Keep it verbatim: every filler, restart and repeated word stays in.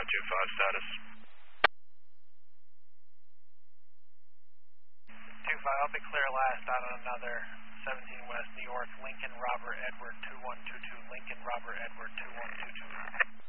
two five status. two five, I'll be clear last out on another seventeen West New York, Lincoln Robert Edward two one two two, Lincoln Robert Edward two one two two.